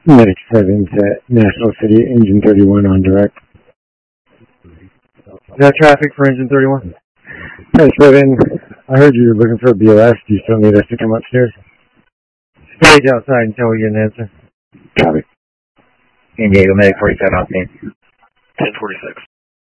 Medic 7 at National City, Engine 31 on direct. Is that traffic for Engine 31? Medic 7, I heard you were looking for a BLS. Do you still need us to come upstairs? Stage outside until we get an answer. Copy. San Diego Medic 47 on scene. 1046.